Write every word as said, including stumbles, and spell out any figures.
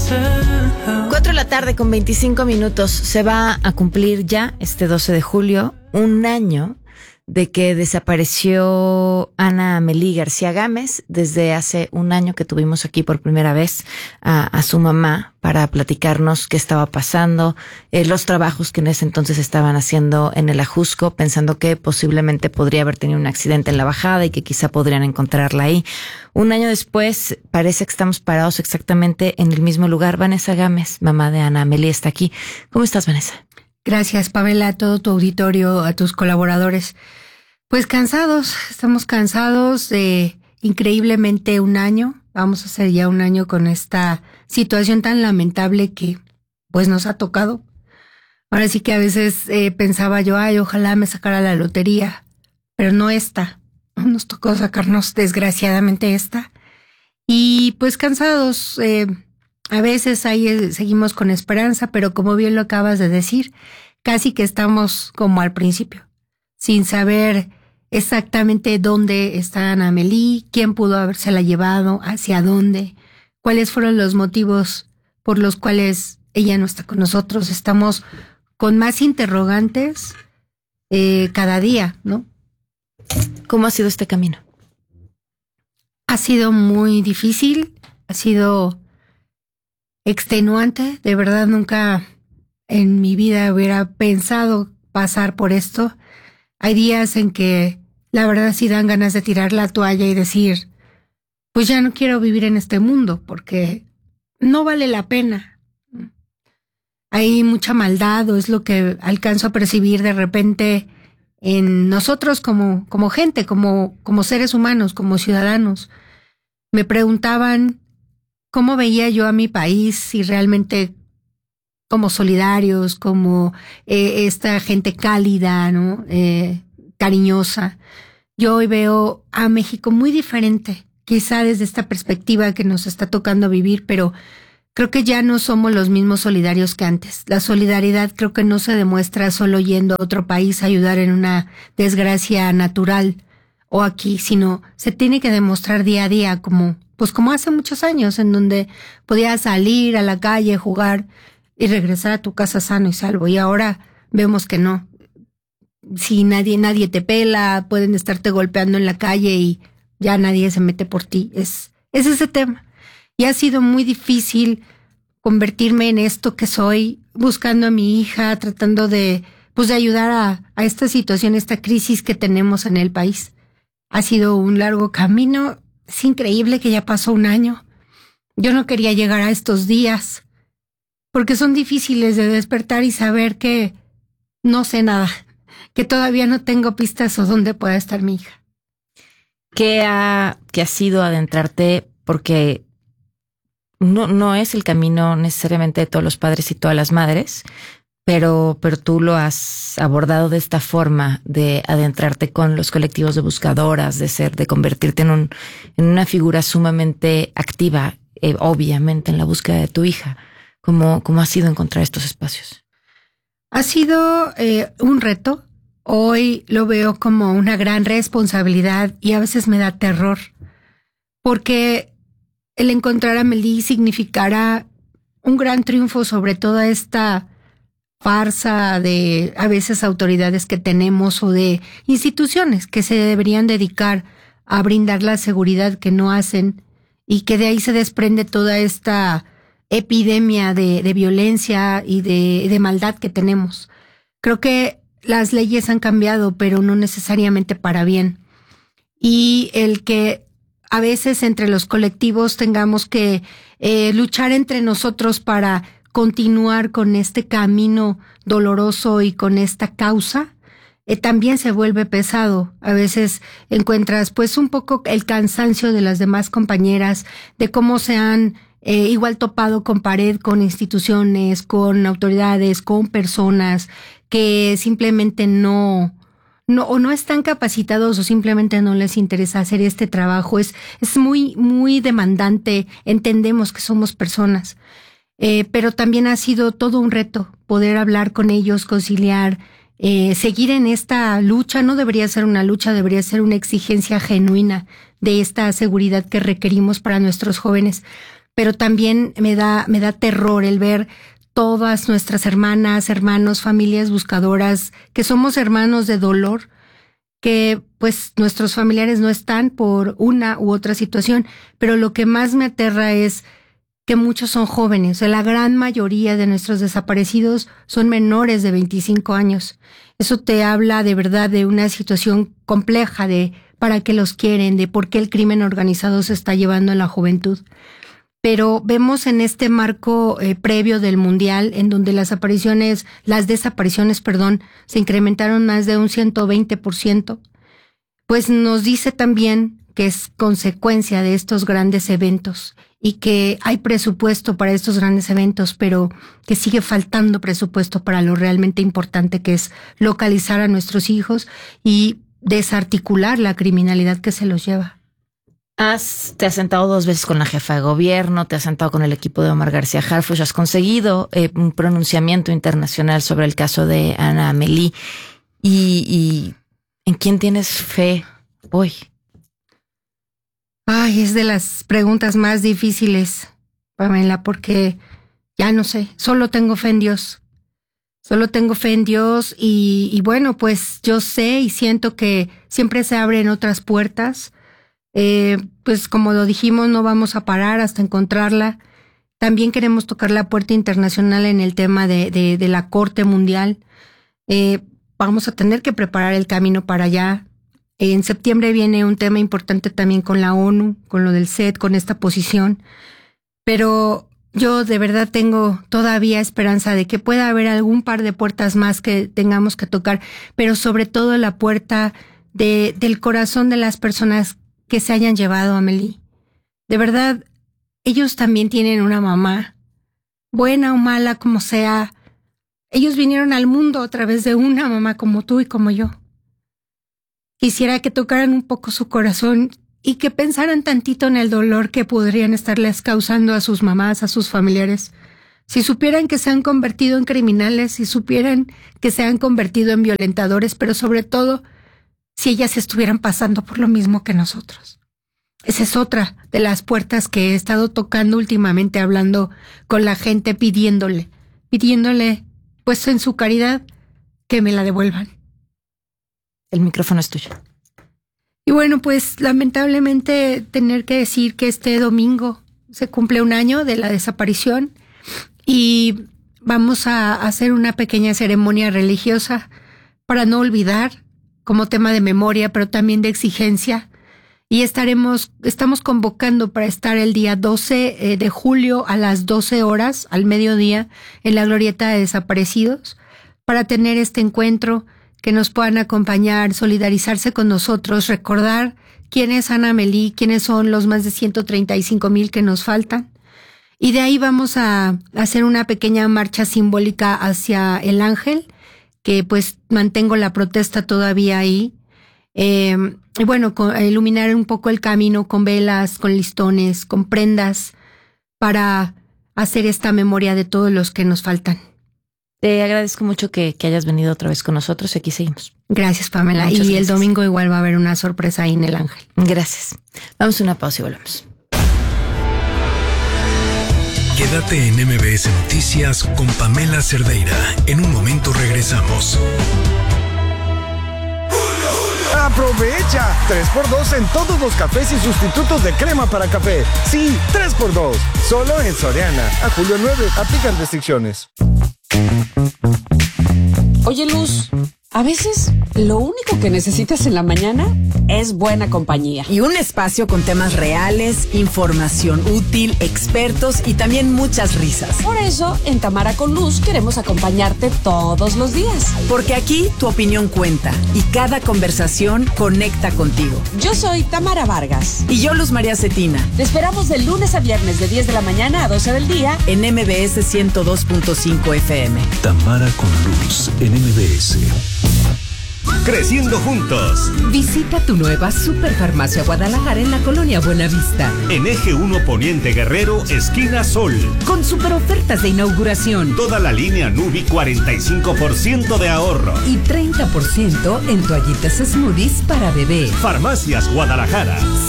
Cuatro de la tarde con veinticinco minutos. Se va a cumplir ya este doce de julio un año de que desapareció Ana Amelí García Gámez. Desde hace un año que tuvimos aquí por primera vez a, a su mamá para platicarnos qué estaba pasando, eh, los trabajos que en ese entonces estaban haciendo en el Ajusco, pensando que posiblemente podría haber tenido un accidente en la bajada y que quizá podrían encontrarla ahí. Un año después, parece que estamos parados exactamente en el mismo lugar. Vanessa Gámez, mamá de Ana Amelí, está aquí. ¿Cómo estás, Vanessa? Gracias, Pamela, a todo tu auditorio, a tus colaboradores. Pues cansados, estamos cansados de increíblemente un año. Vamos a hacer ya un año con esta situación tan lamentable que pues nos ha tocado. Ahora sí que a veces eh, pensaba yo, ay, ojalá me sacara la lotería, pero no esta. Nos tocó sacarnos desgraciadamente esta. Y pues cansados, eh, a veces ahí seguimos con esperanza, pero como bien lo acabas de decir, casi que estamos como al principio, sin saber exactamente dónde está Ana Amelí, quién pudo habérsela llevado, hacia dónde, cuáles fueron los motivos por los cuales ella no está con nosotros. Estamos con más interrogantes eh, cada día, ¿no? ¿Cómo ha sido este camino? Ha sido muy difícil, ha sido extenuante. De verdad nunca en mi vida hubiera pensado pasar por esto. Hay días en que la verdad sí dan ganas de tirar la toalla y decir, pues ya no quiero vivir en este mundo porque no vale la pena. Hay mucha maldad, o es lo que alcanzo a percibir de repente en nosotros como, como gente, como, como seres humanos, como ciudadanos. Me preguntaban cómo veía yo a mi país, si realmente como solidarios, como eh, esta gente cálida, ¿no? Eh, cariñosa. Yo hoy veo a México muy diferente, quizá desde esta perspectiva que nos está tocando vivir, pero creo que ya no somos los mismos solidarios que antes. La solidaridad creo que no se demuestra solo yendo a otro país a ayudar en una desgracia natural o aquí, sino se tiene que demostrar día a día, como, pues como hace muchos años, en donde podías salir a la calle, jugar y regresar a tu casa sano y salvo. Y ahora vemos que no. Si nadie, nadie te pela, pueden estarte golpeando en la calle y ya nadie se mete por ti. Es, es ese tema. Y ha sido muy difícil convertirme en esto que soy, buscando a mi hija, tratando de, pues de ayudar a, a esta situación, esta crisis que tenemos en el país. Ha sido un largo camino. Es increíble que ya pasó un año. Yo no quería llegar a estos días, porque son difíciles de despertar y saber que no sé nada, que todavía no tengo pistas o dónde pueda estar mi hija. ¿Qué ha, qué ha sido adentrarte? Porque no, no es el camino necesariamente de todos los padres y todas las madres, pero, pero tú lo has abordado de esta forma, de adentrarte con los colectivos de buscadoras, de ser, de convertirte en un, en una figura sumamente activa, eh, obviamente, en la búsqueda de tu hija. ¿Cómo, cómo ha sido encontrar estos espacios? Ha sido eh, un reto. Hoy lo veo como una gran responsabilidad y a veces me da terror, porque el encontrar a Amelí significará un gran triunfo sobre toda esta farsa de a veces autoridades que tenemos o de instituciones que se deberían dedicar a brindar la seguridad que no hacen, y que de ahí se desprende toda esta epidemia de, de violencia y de, de maldad que tenemos. Creo que las leyes han cambiado, pero no necesariamente para bien. Y el que a veces entre los colectivos tengamos que eh, luchar entre nosotros para continuar con este camino doloroso y con esta causa, eh, también se vuelve pesado. A veces encuentras pues un poco el cansancio de las demás compañeras, de cómo se han eh, igual topado con pared, con instituciones, con autoridades, con personas que simplemente no, no, o no están capacitados o simplemente no les interesa hacer este trabajo. Es, es muy, muy demandante. Entendemos que somos personas, eh, pero también ha sido todo un reto poder hablar con ellos, conciliar, eh, seguir en esta lucha. No debería ser una lucha, debería ser una exigencia genuina de esta seguridad que requerimos para nuestros jóvenes. pero también me da, me da terror el ver todas nuestras hermanas, hermanos, familias buscadoras, que somos hermanos de dolor, que pues nuestros familiares no están por una u otra situación, pero lo que más me aterra es que muchos son jóvenes. La gran mayoría de nuestros desaparecidos son menores de veinticinco años. Eso te habla de verdad de una situación compleja de para qué los quieren, de por qué el crimen organizado se está llevando en la juventud. Pero vemos en este marco eh, previo del Mundial, en donde las apariciones, las desapariciones, perdón, se incrementaron más de un ciento veinte por ciento, pues nos dice también que es consecuencia de estos grandes eventos y que hay presupuesto para estos grandes eventos, pero que sigue faltando presupuesto para lo realmente importante, que es localizar a nuestros hijos y desarticular la criminalidad que se los lleva. Has, te has sentado dos veces con la jefa de gobierno, te has sentado con el equipo de Omar García Harfuch, has conseguido eh, un pronunciamiento internacional sobre el caso de Ana Amélie. Y, y ¿en quién tienes fe hoy? Ay, es de las preguntas más difíciles, Pamela, porque ya no sé, solo tengo fe en Dios. Solo tengo fe en Dios y, y bueno, pues yo sé y siento que siempre se abren otras puertas. Eh, pues como lo dijimos, no vamos a parar hasta encontrarla. También queremos tocar la puerta internacional en el tema de, de, de la Corte Mundial. Eh, vamos a tener que preparar el camino para allá. Eh, en septiembre viene un tema importante también con la ONU, con lo del C E D, con esta posición. Pero yo de verdad tengo todavía esperanza de que pueda haber algún par de puertas más que tengamos que tocar, pero sobre todo la puerta de, del corazón de las personas que se hayan llevado a Amélie. De verdad, ellos también tienen una mamá, buena o mala como sea. Ellos vinieron al mundo a través de una mamá como tú y como yo. Quisiera que tocaran un poco su corazón y que pensaran tantito en el dolor que podrían estarles causando a sus mamás, a sus familiares. Si supieran que se han convertido en criminales, si supieran que se han convertido en violentadores, pero sobre todo si ellas estuvieran pasando por lo mismo que nosotros. Esa es otra de las puertas que he estado tocando últimamente, hablando con la gente, pidiéndole, pidiéndole, pues en su caridad, que me la devuelvan. El micrófono es tuyo. Y bueno, pues lamentablemente tener que decir que este domingo se cumple un año de la desaparición y vamos a hacer una pequeña ceremonia religiosa para no olvidar, como tema de memoria, pero también de exigencia. Y estaremos, estamos convocando para estar el día doce de julio a las doce horas, al mediodía, en la Glorieta de Desaparecidos, para tener este encuentro, que nos puedan acompañar, solidarizarse con nosotros, recordar quién es Ana Amélie, quiénes son los más de ciento treinta y cinco mil que nos faltan. Y de ahí vamos a hacer una pequeña marcha simbólica hacia el Ángel, que pues mantengo la protesta todavía ahí. Eh, y bueno, con, iluminar un poco el camino con velas, con listones, con prendas, para hacer esta memoria de todos los que nos faltan. Te agradezco mucho que, que hayas venido otra vez con nosotros y aquí seguimos. Gracias, Pamela. Muchas y gracias. El domingo igual va a haber una sorpresa ahí en el Ángel. Gracias. Vamos a una pausa y volvemos. Quédate en M B S Noticias con Pamela Cerdeira. En un momento regresamos. ¡Aprovecha! tres por dos en todos los cafés y sustitutos de crema para café. Sí, tres por dos. Solo en Soriana. A julio nueve. Aplican restricciones. Oye, Luz, a veces lo único que necesitas en la mañana es buena compañía. Y un espacio con temas reales, información útil, expertos y también muchas risas. Por eso, en Tamara con Luz queremos acompañarte todos los días. Porque aquí tu opinión cuenta y cada conversación conecta contigo. Yo soy Tamara Vargas. Y yo, Luz María Cetina. Te esperamos de lunes a viernes de diez de la mañana a doce del día en M B S ciento dos punto cinco F M. Tamara con Luz en M B S. Creciendo juntos. Visita tu nueva Superfarmacia Guadalajara en la colonia Buenavista. En Eje uno Poniente Guerrero, esquina Sol. Con super ofertas de inauguración. Toda la línea Nubi, cuarenta y cinco por ciento de ahorro. Y treinta por ciento en toallitas smoothies para bebé. Farmacias Guadalajara.